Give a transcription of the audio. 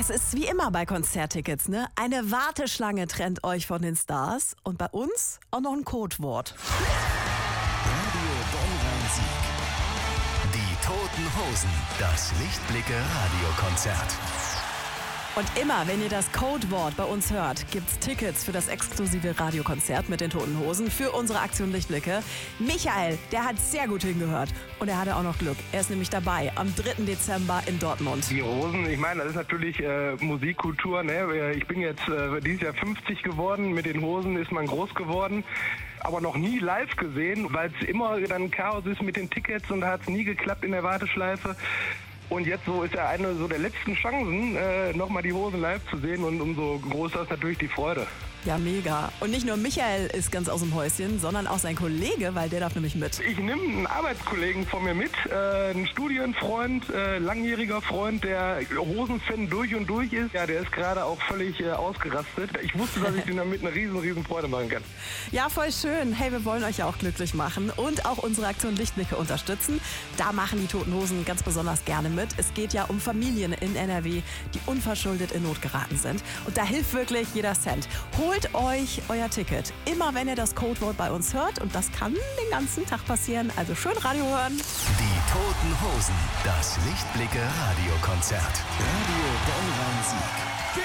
es ist wie immer bei Konzerttickets, ne? Eine Warteschlange trennt euch von den Stars und bei uns auch noch ein Codewort. Radio Bonn-Rhein-Sieg. Die Toten Hosen. Das Lichtblicke-Radiokonzert. Und immer, wenn ihr das Codewort bei uns hört, gibt's Tickets für das exklusive Radiokonzert mit den Toten Hosen für unsere Aktion Lichtblicke. Michael, der hat sehr gut hingehört und er hatte auch noch Glück. Er ist nämlich dabei am 3. Dezember in Dortmund. Die Hosen, ich meine, das ist natürlich Musikkultur. Ne? Ich bin jetzt dieses Jahr 50 geworden. Mit den Hosen ist man groß geworden. Aber noch nie live gesehen, weil es immer dann Chaos ist mit den Tickets und da hat es nie geklappt in der Warteschleife. Und jetzt so ist ja eine so der letzten Chancen, nochmal die Hosen live zu sehen und umso größer ist natürlich die Freude. Ja, mega. Und nicht nur Michael ist ganz aus dem Häuschen, sondern auch sein Kollege, weil der darf nämlich mit. Ich nehme einen Arbeitskollegen von mir mit, einen Studienfreund, langjähriger Freund, der Hosenfan durch und durch ist. Ja, der ist gerade auch völlig ausgerastet. Ich wusste, dass ich den damit eine riesen Freude machen kann. Ja, voll schön. Hey, wir wollen euch ja auch glücklich machen und auch unsere Aktion Lichtblicke unterstützen. Da machen die Toten Hosen ganz besonders gerne mit. Es geht ja um Familien in NRW, die unverschuldet in Not geraten sind. Und da hilft wirklich jeder Cent. Holt euch euer Ticket. Immer wenn ihr das Codewort bei uns hört. Und das kann den ganzen Tag passieren. Also schön Radio hören. Die Toten Hosen. Das Lichtblicke-Radiokonzert. Radio Bonn-Rhein-Sieg.